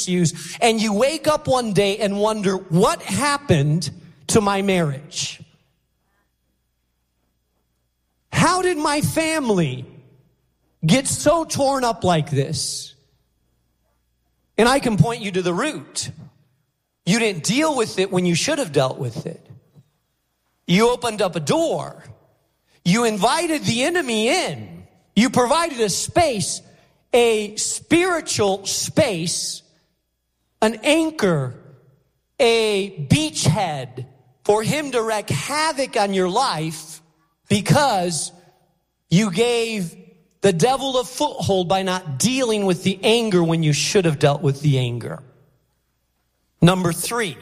issues, and you wake up one day and wonder, what happened to my marriage? How did my family get so torn up like this? And I can point you to the root. You didn't deal with it when you should have dealt with it. You opened up a door. You invited the enemy in. You provided a space, a spiritual space, an anchor, a beachhead for him to wreak havoc on your life because you gave the devil a foothold by not dealing with the anger when you should have dealt with the anger. Number 3,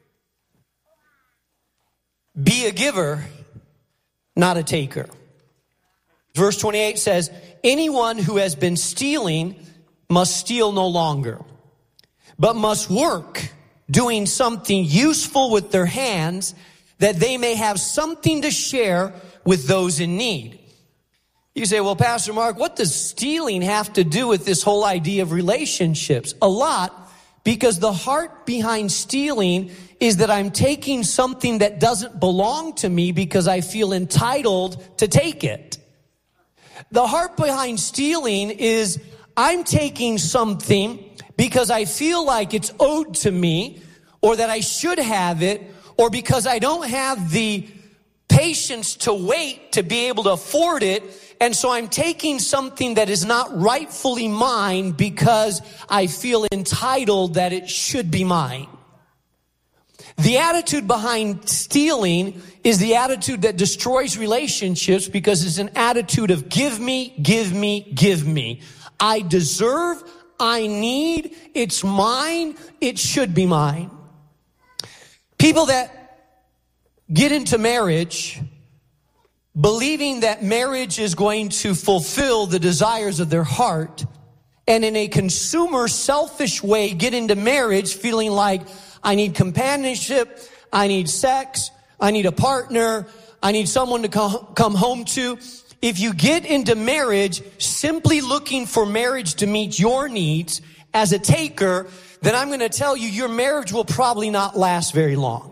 be a giver, not a taker. Verse 28 says, anyone who has been stealing must steal no longer, but must work, doing something useful with their hands, that they may have something to share with those in need. You say, well, Pastor Mark, what does stealing have to do with this whole idea of relationships? A lot, because the heart behind stealing is that I'm taking something that doesn't belong to me because I feel entitled to take it. The heart behind stealing is I'm taking something because I feel like it's owed to me, or that I should have it, or because I don't have the patience to wait to be able to afford it. And so I'm taking something that is not rightfully mine because I feel entitled that it should be mine. The attitude behind stealing is the attitude that destroys relationships because it's an attitude of give me, give me, give me. I deserve, I need, it's mine, it should be mine. People that get into marriage believing that marriage is going to fulfill the desires of their heart, and in a consumer selfish way get into marriage feeling like I need companionship, I need sex, I need a partner, I need someone to come home to. If you get into marriage simply looking for marriage to meet your needs as a taker, then I'm going to tell you your marriage will probably not last very long.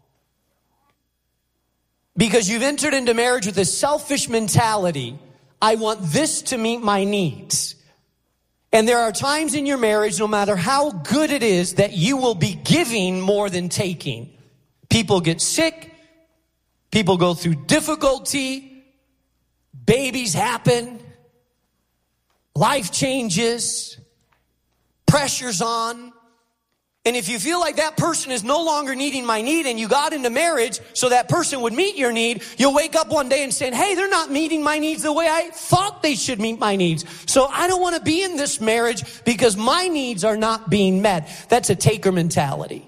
Because you've entered into marriage with a selfish mentality. I want this to meet my needs. And there are times in your marriage, no matter how good it is, that you will be giving more than taking. People get sick. People go through difficulty. Babies happen. Life changes. Pressure's on. And if you feel like that person is no longer needing my need and you got into marriage so that person would meet your need, you'll wake up one day and say, hey, they're not meeting my needs the way I thought they should meet my needs. So I don't want to be in this marriage because my needs are not being met. That's a taker mentality.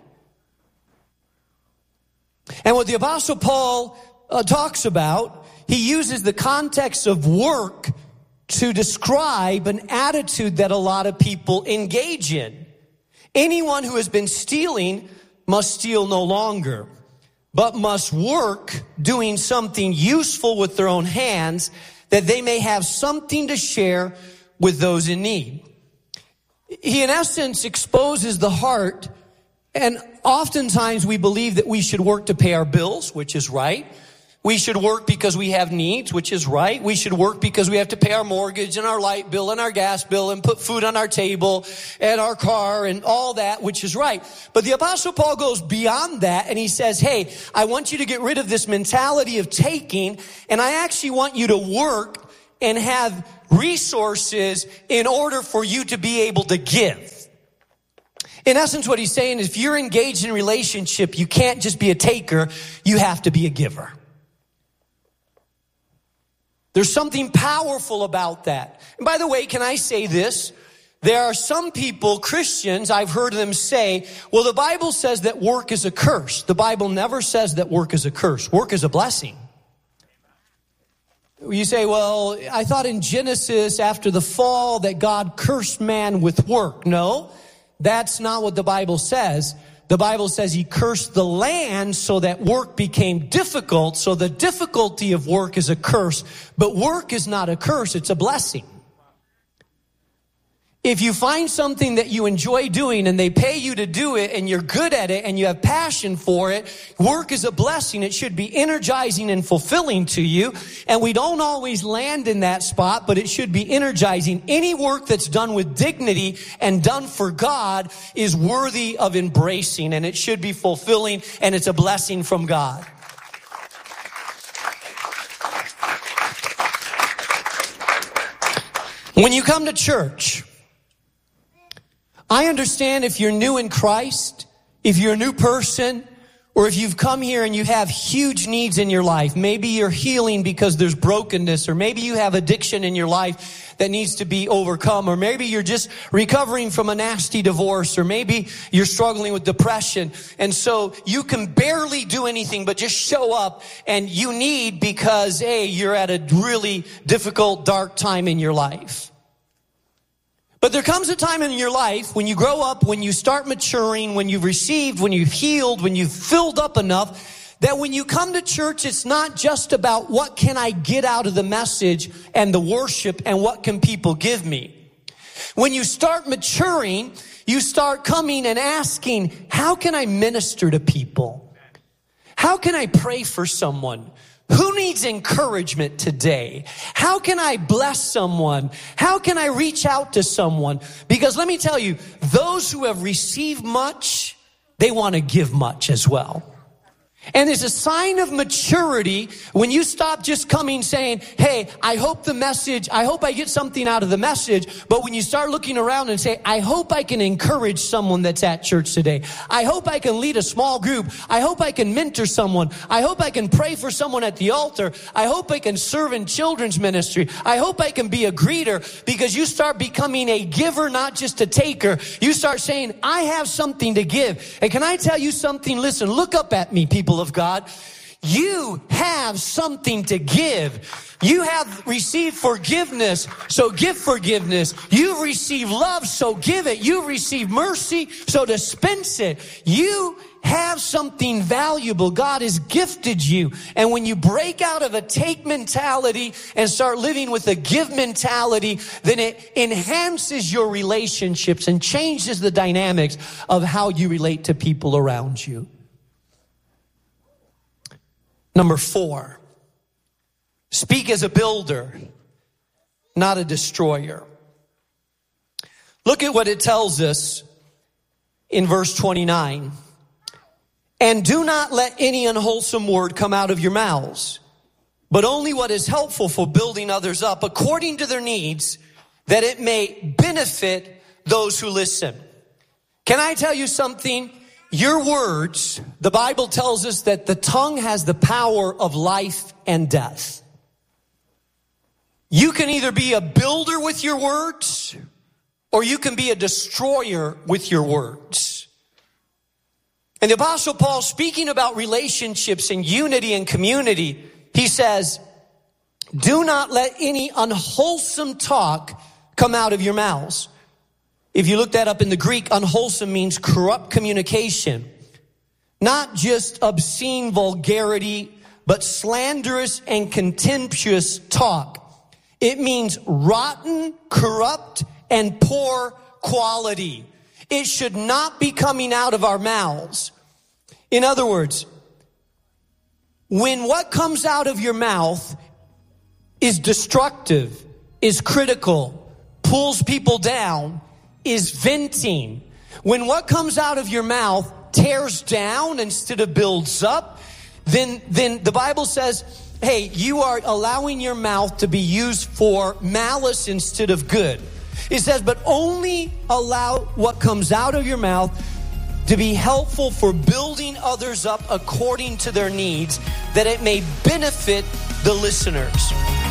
And what the Apostle Paul talks about, he uses the context of work to describe an attitude that a lot of people engage in. Anyone who has been stealing must steal no longer, but must work doing something useful with their own hands, that they may have something to share with those in need. He, in essence, exposes the heart, and oftentimes we believe that we should work to pay our bills, which is right. We should work because we have needs, which is right. We should work because we have to pay our mortgage and our light bill and our gas bill and put food on our table and our car and all that, which is right. But the Apostle Paul goes beyond that and he says, hey, I want you to get rid of this mentality of taking, and I actually want you to work and have resources in order for you to be able to give. In essence, what he's saying is if you're engaged in a relationship, you can't just be a taker, you have to be a giver. There's something powerful about that. And by the way, can I say this? There are some people, Christians, I've heard them say, well, the Bible says that work is a curse. The Bible never says that work is a curse. Work is a blessing. You say, well, I thought in Genesis after the fall that God cursed man with work. No, that's not what the Bible says. The Bible says he cursed the land so that work became difficult. So the difficulty of work is a curse, but work is not a curse. It's a blessing. if you find something that you enjoy doing and they pay you to do it and you're good at it and you have passion for it, work is a blessing. It should be energizing and fulfilling to you. And we don't always land in that spot, but it should be energizing. Any work that's done with dignity and done for God is worthy of embracing, and it should be fulfilling, and it's a blessing from God. When you come to church, I understand if you're new in Christ, if you're a new person, or if you've come here and you have huge needs in your life. Maybe you're healing because there's brokenness, or maybe you have addiction in your life that needs to be overcome, or maybe you're just recovering from a nasty divorce, or maybe you're struggling with depression, and so you can barely do anything but just show up, and you need because, you're at a really difficult, dark time in your life. But there comes a time in your life when you grow up, when you start maturing, when you've received, when you've healed, when you've filled up enough, that when you come to church, it's not just about what can I get out of the message and the worship and what can people give me. When you start maturing, you start coming and asking, how can I minister to people? How can I pray for someone? Who needs encouragement today? How can I bless someone? How can I reach out to someone? Because let me tell you, those who have received much, they want to give much as well. And it's a sign of maturity when you stop just coming saying, hey, I hope I get something out of the message. But when you start looking around and say, I hope I can encourage someone that's at church today. I hope I can lead a small group. I hope I can mentor someone. I hope I can pray for someone at the altar. I hope I can serve in children's ministry. I hope I can be a greeter, because you start becoming a giver, not just a taker. You start saying, I have something to give. And can I tell you something? Listen, look up at me, people of God. You have something to give. You have received forgiveness, so give forgiveness. You've received love, so give it. You've received mercy, so dispense it. You have something valuable. God has gifted you. And when you break out of a take mentality and start living with a give mentality, then it enhances your relationships and changes the dynamics of how you relate to people around you. Number 4, speak as a builder, not a destroyer. Look at what it tells us in verse 29. And do not let any unwholesome word come out of your mouths, but only what is helpful for building others up according to their needs, that it may benefit those who listen. Can I tell you something? Your words, the Bible tells us that the tongue has the power of life and death. You can either be a builder with your words, or you can be a destroyer with your words. And the Apostle Paul, speaking about relationships and unity and community, he says, do not let any unwholesome talk come out of your mouths. If you look that up in the Greek, unwholesome means corrupt communication. Not just obscene vulgarity, but slanderous and contemptuous talk. It means rotten, corrupt, and poor quality. It should not be coming out of our mouths. In other words, when what comes out of your mouth is destructive, is critical, pulls people down, is venting. When what comes out of your mouth tears down instead of builds up, then the Bible says, hey, you are allowing your mouth to be used for malice instead of good. It says, but only allow what comes out of your mouth to be helpful for building others up according to their needs, that it may benefit the listeners.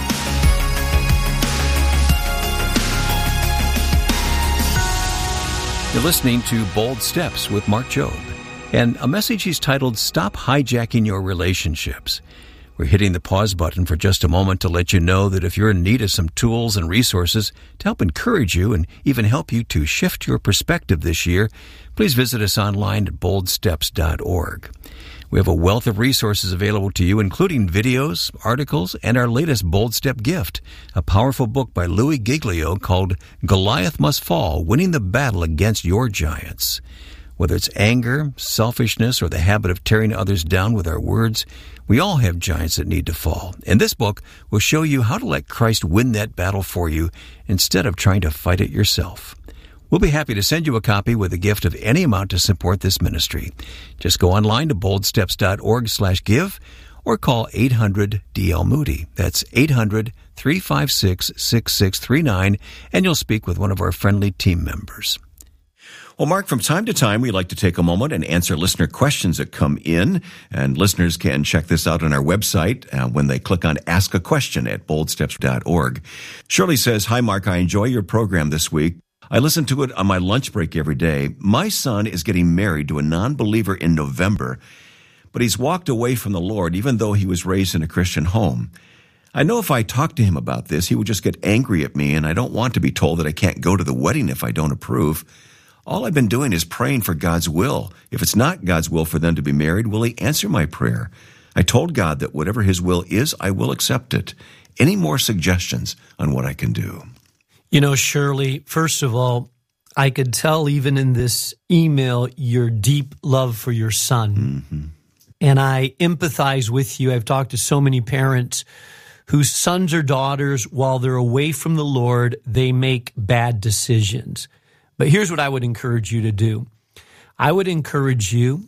You're listening to Bold Steps with Mark Jobe, and a message he's titled, Stop Hijacking Your Relationships. We're hitting the pause button for just a moment to let you know that if you're in need of some tools and resources to help encourage you and even help you to shift your perspective this year, please visit us online at boldsteps.org. We have a wealth of resources available to you, including videos, articles, and our latest Bold Step gift, a powerful book by Louis Giglio called Goliath Must Fall, Winning the Battle Against Your Giants. Whether it's anger, selfishness, or the habit of tearing others down with our words, we all have giants that need to fall. And this book will show you how to let Christ win that battle for you instead of trying to fight it yourself. We'll be happy to send you a copy with a gift of any amount to support this ministry. Just go online to boldsteps.org/give or call 800-DL-MOODY. That's 800-356-6639, and you'll speak with one of our friendly team members. Well, Mark, from time to time, we like to take a moment and answer listener questions that come in, and listeners can check this out on our website when they click on Ask a Question at boldsteps.org. Shirley says, "Hi, Mark, I enjoy your program this week. I listen to it on my lunch break every day. My son is getting married to a non-believer in November, but he's walked away from the Lord even though he was raised in a Christian home. I know if I talk to him about this, he would just get angry at me, and I don't want to be told that I can't go to the wedding if I don't approve. All I've been doing is praying for God's will. If it's not God's will for them to be married, will he answer my prayer? I told God that whatever his will is, I will accept it. Any more suggestions on what I can do?" You know, Shirley, first of all, I could tell even in this email your deep love for your son. Mm-hmm. And I empathize with you. I've talked to so many parents whose sons or daughters, while they're away from the Lord, they make bad decisions. But here's what I would encourage you to do. I would encourage you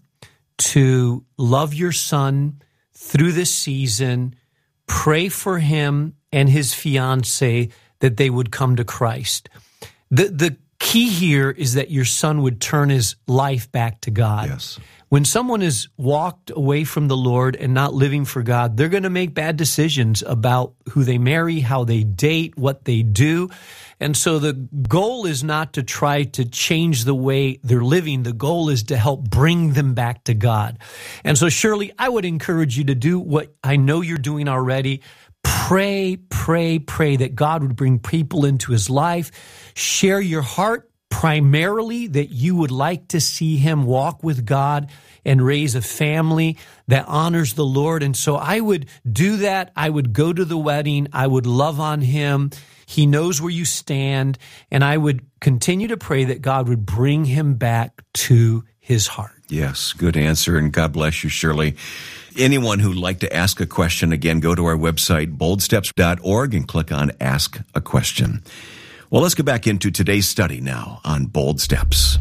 to love your son through this season, pray for him and his fiancée that they would come to Christ. The key here is that your son would turn his life back to God. Yes. When someone has walked away from the Lord and not living for God, they're going to make bad decisions about who they marry, how they date, what they do. And so the goal is not to try to change the way they're living. The goal is to help bring them back to God. And so, Shirley, I would encourage you to do what I know you're doing already. Pray that God would bring people into his life. Share your heart primarily that you would like to see him walk with God and raise a family that honors the Lord. And so I would do that. I would go to the wedding. I would love on him. He knows where you stand. And I would continue to pray that God would bring him back to his heart. Yes, good answer, and God bless you, Shirley. Anyone who'd like to ask a question, again, go to our website, boldsteps.org, and click on Ask a Question. Well, let's get back into today's study now on Bold Steps.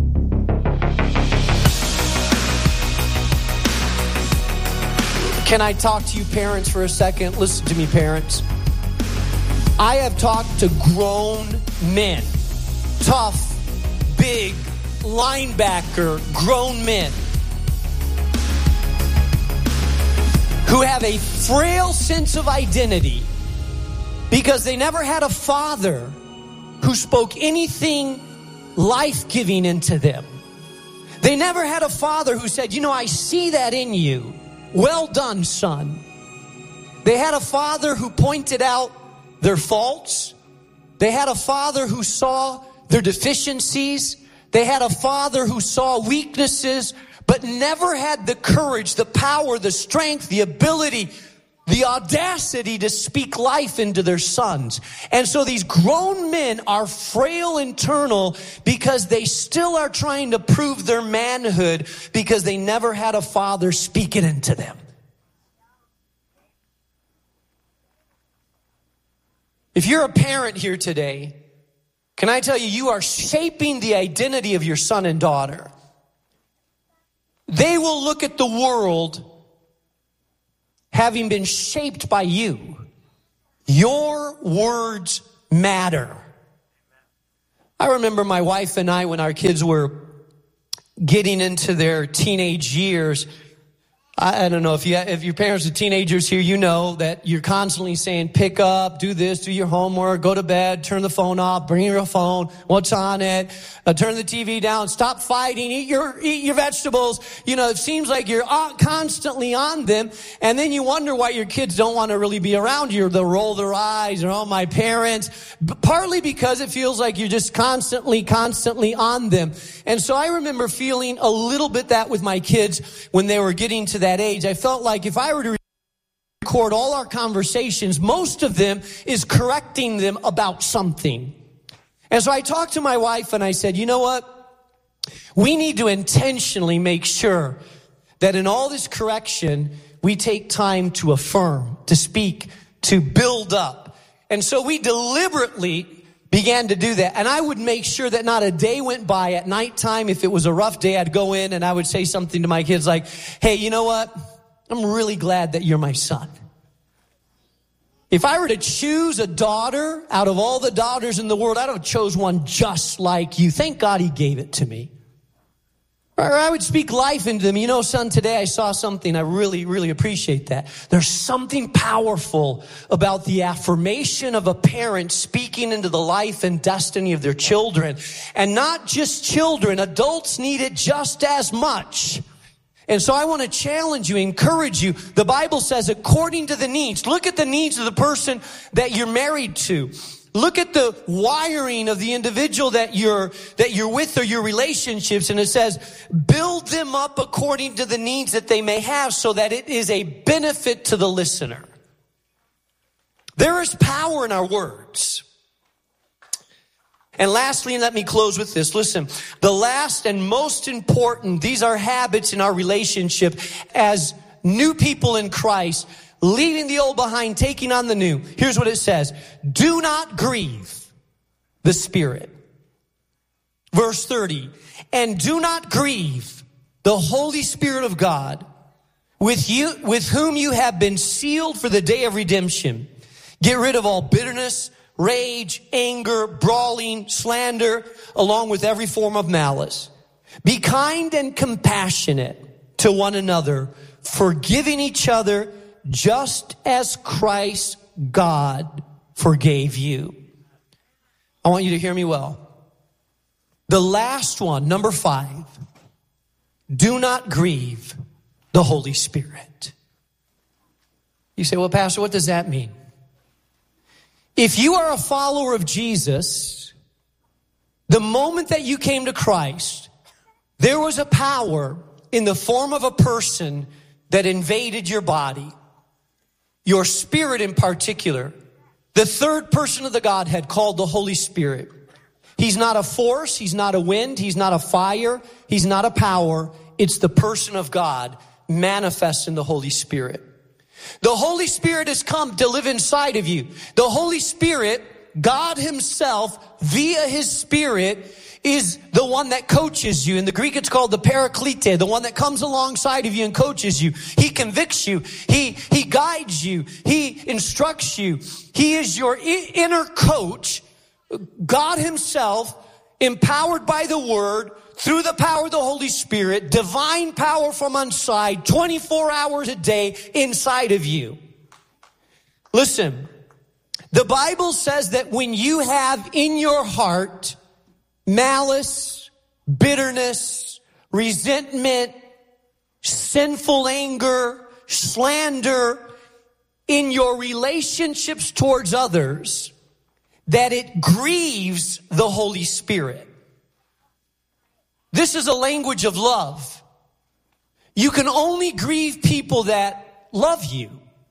Can I talk to you parents for a second? Listen to me, parents. I have talked to grown men, tough, big, linebacker, grown men who have a frail sense of identity because they never had a father who spoke anything life-giving into them. They never had a father who said, I see that in you. Well done, son. They had a father who pointed out their faults. They had a father who saw their deficiencies. They had a father who saw weaknesses, but never had the courage, the power, the strength, the ability, the audacity to speak life into their sons. And so these grown men are frail internal because they still are trying to prove their manhood because they never had a father speak it into them. If you're a parent here today, can I tell you, you are shaping the identity of your son and daughter. They will look at the world having been shaped by you. Your words matter. I remember my wife and I, when our kids were getting into their teenage years, I don't know if your parents are teenagers here, you know that you're constantly saying, pick up, do this, do your homework, go to bed, turn the phone off, bring your phone, what's on it, turn the TV down, stop fighting, eat your vegetables. You know, it seems like you're constantly on them, and then you wonder why your kids don't want to really be around you. They'll roll their eyes, or, oh, my parents. Partly because it feels like you're just constantly on them. And so I remember feeling a little bit that with my kids when they were getting to that age. I felt like if I were to record all our conversations, most of them is correcting them about something. And so I talked to my wife and I said, you know what? We need to intentionally make sure that in all this correction, we take time to affirm, to speak, to build up. And so we deliberately began to do that. And I would make sure that not a day went by at nighttime. If it was a rough day, I'd go in and I would say something to my kids like, hey, you know what? I'm really glad that you're my son. If I were to choose a daughter out of all the daughters in the world, I'd have chose one just like you. Thank God he gave it to me. Or I would speak life into them. You know, son, today I saw something. I really, really appreciate that. There's something powerful about the affirmation of a parent speaking into the life and destiny of their children. And not just children, adults need it just as much. And so I want to challenge you, encourage you. The Bible says according to the needs. Look at the needs of the person that you're married to. Look at the wiring of the individual that you're with, or your relationships, and it says, build them up according to the needs that they may have so that it is a benefit to the listener. There is power in our words. And lastly, and let me close with this. Listen, the last and most important, these are habits in our relationship as new people in Christ, leaving the old behind, taking on the new. Here's what it says. Do not grieve the Spirit. Verse 30. And do not grieve the Holy Spirit of God, with whom you have been sealed for the day of redemption. Get rid of all bitterness, rage, anger, brawling, slander, along with every form of malice. Be kind and compassionate to one another, forgiving each other, just as Christ God forgave you. I want you to hear me well. The last one, number 5, do not grieve the Holy Spirit. You say, well, Pastor, what does that mean? If you are a follower of Jesus, the moment that you came to Christ, there was a power in the form of a person that invaded your body. Your spirit in particular, the third person of the Godhead called the Holy Spirit. He's not a force, he's not a wind, he's not a fire, he's not a power. It's the person of God manifest in the Holy Spirit. The Holy Spirit has come to live inside of you. The Holy Spirit, God himself, via his Spirit, is the one that coaches you. In the Greek, it's called the Paraklete, the one that comes alongside of you and coaches you. He convicts you. He guides you. He instructs you. He is your inner coach. God himself, empowered by the Word, through the power of the Holy Spirit, divine power from on side, 24 hours a day inside of you. Listen, the Bible says that when you have in your heart malice, bitterness, resentment, sinful anger, slander in your relationships towards others, that it grieves the Holy Spirit. This is a language of love. You can only grieve people that love you.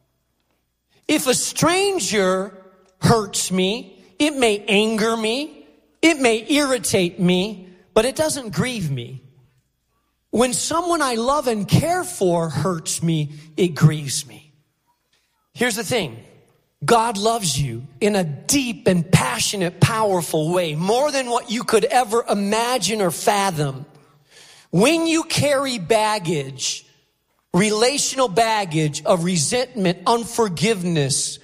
If a stranger hurts me, it may anger me, it may irritate me, but it doesn't grieve me. When someone I love and care for hurts me, it grieves me. Here's the thing. God loves you in a deep and passionate, powerful way, more than what you could ever imagine or fathom. When you carry baggage, relational baggage of resentment, unforgiveness,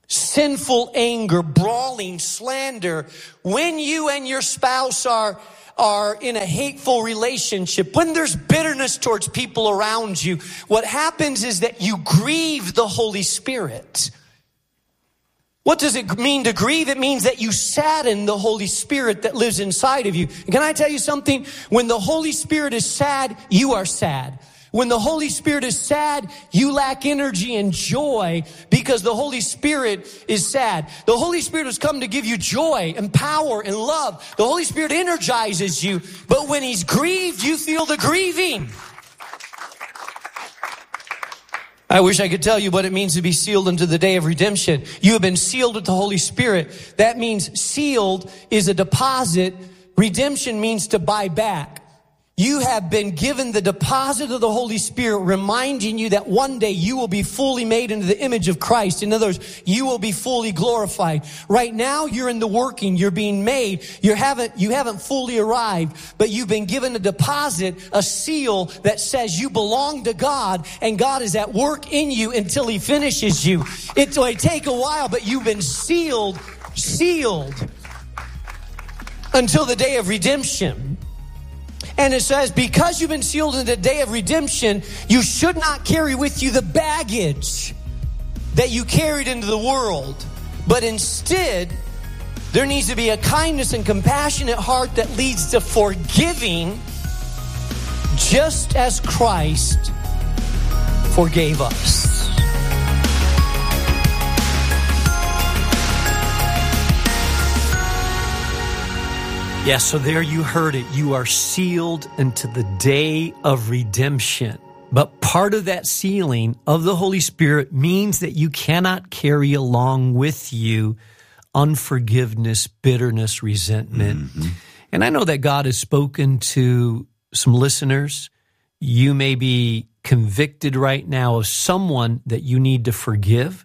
sinful anger, brawling, slander, when you and your spouse are are in a hateful relationship, when there's bitterness towards people around you, what happens is that you grieve the Holy Spirit. What does it mean to grieve? It means that you sadden the Holy Spirit that lives inside of you. And can I tell you something? When the Holy Spirit is sad, you are sad. When the Holy Spirit is sad, you lack energy and joy because the Holy Spirit is sad. The Holy Spirit has come to give you joy and power and love. The Holy Spirit energizes you, but when He's grieved, you feel the grieving. I wish I could tell you what it means to be sealed unto the day of redemption. You have been sealed with the Holy Spirit. That means sealed is a deposit. Redemption means to buy back. You have been given the deposit of the Holy Spirit, reminding you that one day you will be fully made into the image of Christ. In other words, you will be fully glorified. Right now, you're in the working. You're being made. You haven't fully arrived, but you've been given a deposit, a seal that says you belong to God, and God is at work in you until He finishes you. It may take a while, but you've been sealed until the day of redemption. And it says, because you've been sealed in the day of redemption, you should not carry with you the baggage that you carried into the world. But instead, there needs to be a kindness and compassionate heart that leads to forgiving, just as Christ forgave us. Yes, so there you heard it. You are sealed unto the day of redemption. But part of that sealing of the Holy Spirit means that you cannot carry along with you unforgiveness, bitterness, resentment. Mm-hmm. And I know that God has spoken to some listeners. You may be convicted right now of someone that you need to forgive,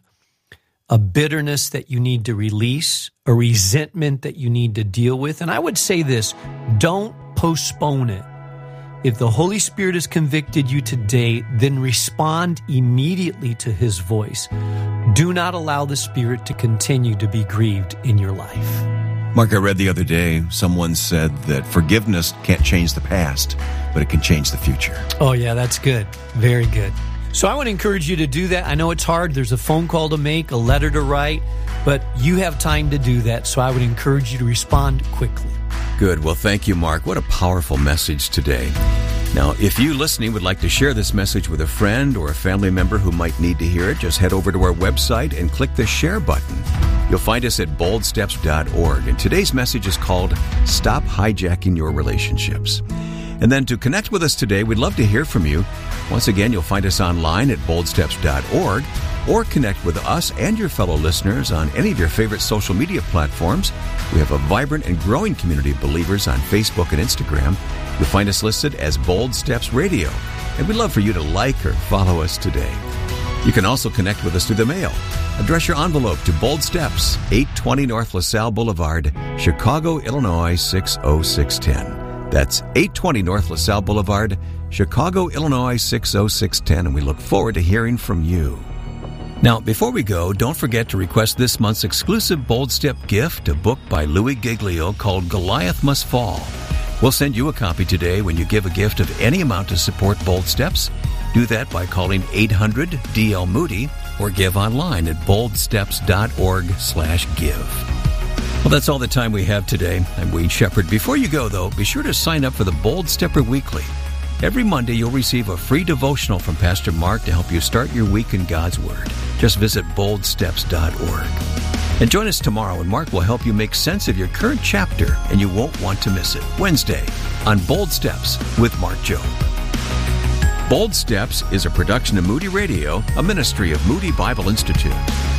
a bitterness that you need to release, a resentment that you need to deal with. And I would say this, don't postpone it. If the Holy Spirit has convicted you today, then respond immediately to His voice. Do not allow the Spirit to continue to be grieved in your life. Mark, I read the other day, someone said that forgiveness can't change the past, but it can change the future. Oh yeah, that's good. Very good. So I want to encourage you to do that. I know it's hard. There's a phone call to make, a letter to write, but you have time to do that. So I would encourage you to respond quickly. Good. Well, thank you, Mark. What a powerful message today. Now, if you listening would like to share this message with a friend or a family member who might need to hear it, just head over to our website and click the share button. You'll find us at boldsteps.org. And today's message is called Stop Hijacking Your Relationships. And then to connect with us today, we'd love to hear from you. Once again, you'll find us online at boldsteps.org or connect with us and your fellow listeners on any of your favorite social media platforms. We have a vibrant and growing community of believers on Facebook and Instagram. You'll find us listed as Bold Steps Radio, and we'd love for you to like or follow us today. You can also connect with us through the mail. Address your envelope to Bold Steps, 820 North LaSalle Boulevard, Chicago, Illinois, 60610. That's 820 North LaSalle Boulevard, Chicago, Illinois, 60610, and we look forward to hearing from you. Now, before we go, don't forget to request this month's exclusive Bold Step gift, a book by Louis Giglio called Goliath Must Fall. We'll send you a copy today when you give a gift of any amount to support Bold Steps. Do that by calling 800-DL-MOODY or give online at boldsteps.org/give. Well, that's all the time we have today. I'm Wayne Shepherd. Before you go, though, be sure to sign up for the Bold Stepper Weekly. Every Monday, you'll receive a free devotional from Pastor Mark to help you start your week in God's Word. Just visit boldsteps.org. And join us tomorrow, and Mark will help you make sense of your current chapter, and you won't want to miss it. Wednesday on Bold Steps with Mark Jobe. Bold Steps is a production of Moody Radio, a ministry of Moody Bible Institute.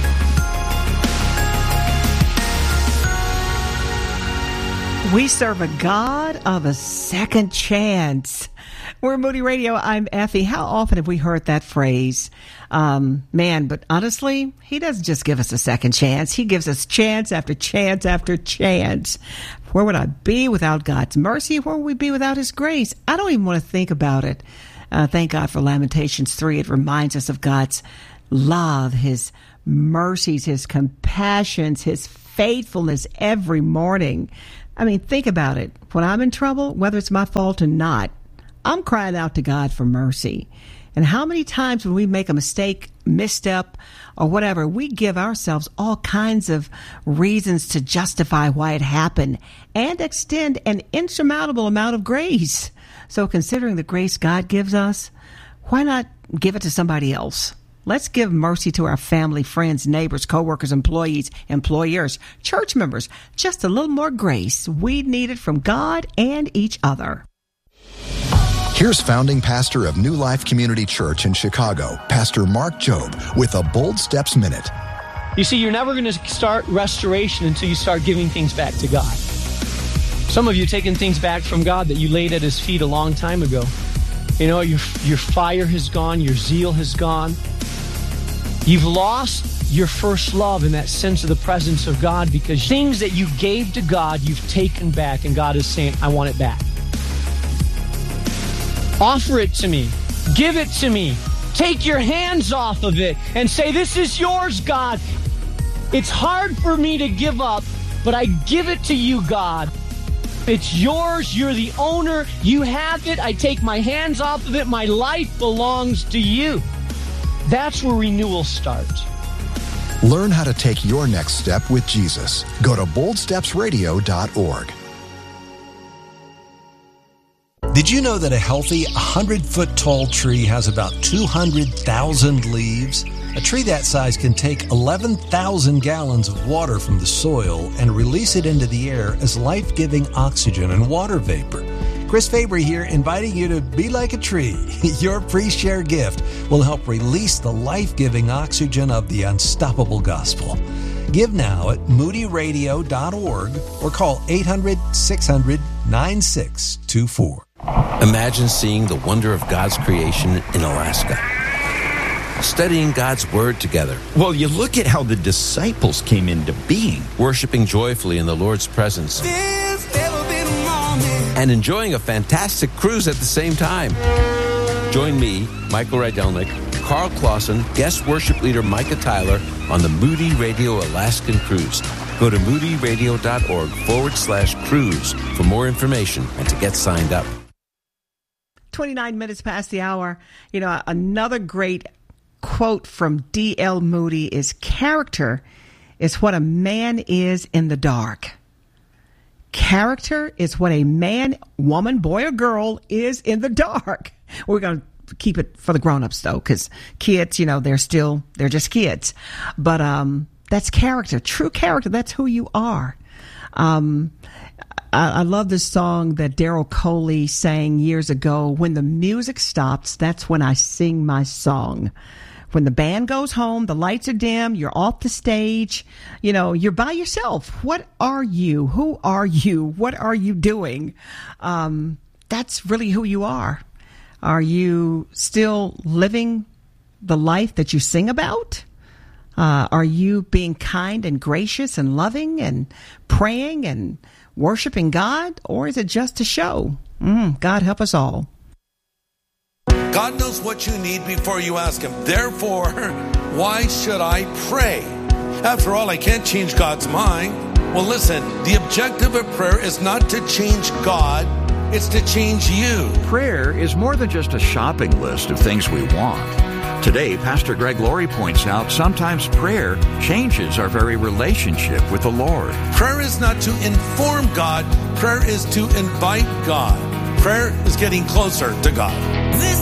We serve a God of a second chance. We're Moody Radio. I'm Effie. How often have we heard that phrase? But honestly, He doesn't just give us a second chance. He gives us chance after chance after chance. Where would I be without God's mercy? Where would we be without His grace? I don't even want to think about it. Thank God for Lamentations 3. It reminds us of God's love, His mercies, His compassions, His faithfulness every morning. I mean, think about it. When I'm in trouble, whether it's my fault or not, I'm crying out to God for mercy. And how many times when we make a mistake, misstep, or whatever, we give ourselves all kinds of reasons to justify why it happened and extend an insurmountable amount of grace. So considering the grace God gives us, why not give it to somebody else? Let's give mercy to our family, friends, neighbors, coworkers, employees, employers, church members. Just a little more grace. We need it from God and each other. Here's founding pastor of New Life Community Church in Chicago, Pastor Mark Jobe, with a Bold Steps Minute. You see, you're never going to start restoration until you start giving things back to God. Some of you taking things back from God that you laid at his feet a long time ago. You know, your fire has gone, your zeal has gone. You've lost your first love in that sense of the presence of God because things that you gave to God, you've taken back, and God is saying, I want it back. Offer it to me. Give it to me. Take your hands off of it and say, this is yours, God. It's hard for me to give up, but I give it to you, God. It's yours. You're the owner. You have it. I take my hands off of it. My life belongs to you. That's where renewal starts. Learn how to take your next step with Jesus. Go to boldstepsradio.org. Did you know that a healthy 100-foot tall tree has about 200,000 leaves? A tree that size can take 11,000 gallons of water from the soil and release it into the air as life-giving oxygen and water vapor. Chris Fabry here, inviting you to be like a tree. Your pre-share gift will help release the life-giving oxygen of the unstoppable gospel. Give now at moodyradio.org or call 800-600-9624. Imagine seeing the wonder of God's creation in Alaska. Studying God's Word together. Well, you look at how the disciples came into being. Worshiping joyfully in the Lord's presence. And enjoying a fantastic cruise at the same time. Join me, Michael Rydelnik, Carl Clausen, guest worship leader Micah Tyler on the Moody Radio Alaskan Cruise. Go to moodyradio.org/cruise for more information and to get signed up. 29 minutes past the hour. You know, another great quote from D.L. Moody is, character is what a man is in the dark. Character is what a man, woman, boy, or girl is in the dark. We're going to keep it for the grown-ups, though, because kids, you know, they're just kids. But that's character, true character. That's who you are. I love this song that Daryl Coley sang years ago. When the music stops, that's when I sing my song. When the band goes home, the lights are dim, you're off the stage, you know, you're by yourself. What are you? Who are you? What are you doing? That's really who you are. Are you still living the life that you sing about? Are you being kind and gracious and loving and praying and worshiping God? Or is it just a show? God help us all. God knows what you need before you ask Him. Therefore, why should I pray? After all, I can't change God's mind. Well, listen, the objective of prayer is not to change God, it's to change you. Prayer is more than just a shopping list of things we want. Today, Pastor Greg Laurie points out sometimes prayer changes our very relationship with the Lord. Prayer is not to inform God. Prayer is to invite God. Prayer is getting closer to God. This